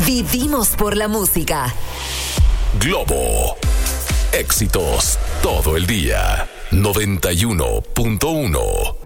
Vivimos por la música. Globo. Éxitos todo el día. 91.1.